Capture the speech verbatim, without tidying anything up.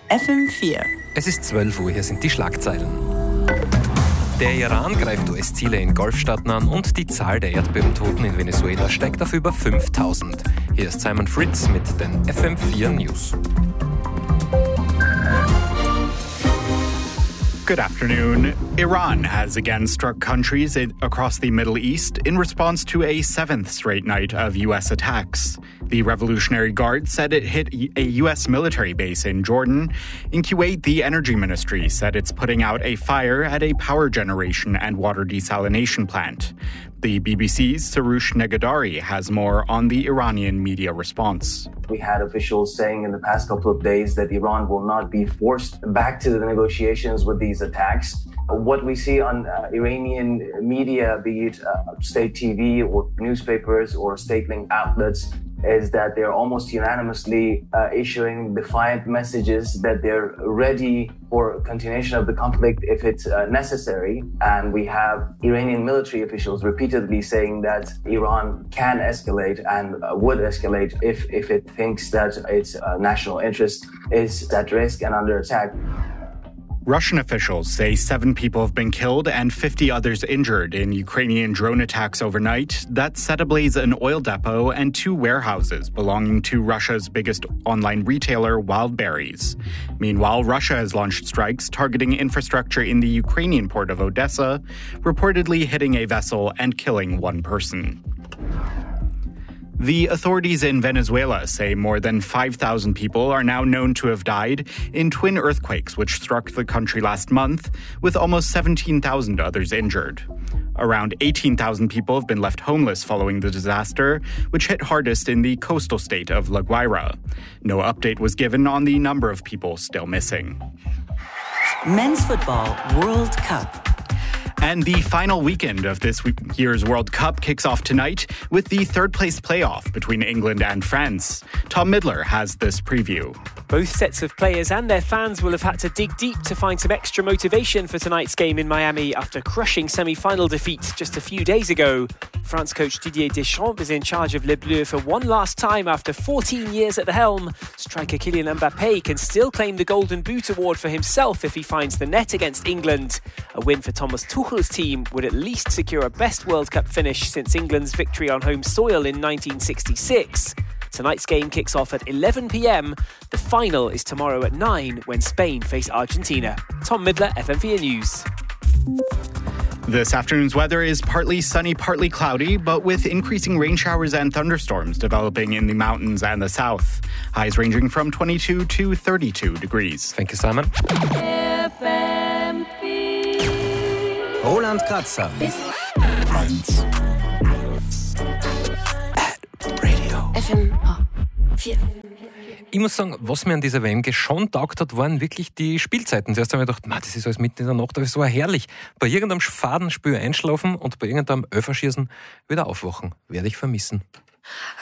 F M vier. Es ist zwölf Uhr, hier sind die Schlagzeilen. Der Iran greift U S-Ziele in Golfstaaten an und die Zahl der Erdbebentoten in Venezuela steigt auf über fünftausend. Hier ist Simon Fritz mit den F M vier News. Good afternoon. Iran has again struck countries across the Middle East in response to a seventh straight night of U S attacks. The Revolutionary Guard said it hit a U S military base in Jordan. In Kuwait, the Energy Ministry said it's putting out a fire at a power generation and water desalination plant. The B B C's Sarush Negadari has more on the Iranian media response. We had officials saying in the past couple of days that Iran will not be forced back to the negotiations with these attacks. What we see on uh, Iranian media, be it uh, state T V or newspapers or state-linked outlets, is that they're almost unanimously uh, issuing defiant messages that they're ready for continuation of the conflict if it's uh, necessary. And we have Iranian military officials repeatedly saying that Iran can escalate and uh, would escalate if, if it thinks that its uh, national interest is at risk and under attack. Russian officials say seven people have been killed and fifty others injured in Ukrainian drone attacks overnight that set ablaze an oil depot and two warehouses belonging to Russia's biggest online retailer, Wildberries. Meanwhile, Russia has launched strikes targeting infrastructure in the Ukrainian port of Odessa, reportedly hitting a vessel and killing one person. The authorities in Venezuela say more than five thousand people are now known to have died in twin earthquakes which struck the country last month, with almost seventeen thousand others injured. Around eighteen thousand people have been left homeless following the disaster, which hit hardest in the coastal state of La Guaira. No update was given on the number of people still missing. Men's Football World Cup. And the final weekend of this year's World Cup kicks off tonight with the third-place playoff between England and France. Tom Midler has this preview. Both sets of players and their fans will have had to dig deep to find some extra motivation for tonight's game in Miami after crushing semi-final defeat just a few days ago. France coach Didier Deschamps is in charge of Les Bleus for one last time after fourteen years at the helm. Striker Kylian Mbappé can still claim the Golden Boot award for himself if he finds the net against England. A win for Thomas Tuchel's team would at least secure a best World Cup finish since England's victory on home soil in nineteen sixty-six. Tonight's game kicks off at eleven p.m. The final is tomorrow at nine when Spain face Argentina. Tom Midler, F M four News. This afternoon's weather is partly sunny, partly cloudy, but with increasing rain showers and thunderstorms developing in the mountains and the south. Highs ranging from twenty-two to thirty-two degrees. Thank you, Simon. F M P. Roland Kratzer. eins. Radio. F M vier. Ich muss sagen, was mir an dieser W M schon taugt hat, waren wirklich die Spielzeiten. Zuerst habe ich gedacht, das ist alles mitten in der Nacht, aber es war herrlich. Bei irgendeinem faden Spiel einschlafen und bei irgendeinem Elferschießen wieder aufwachen. Werde ich vermissen.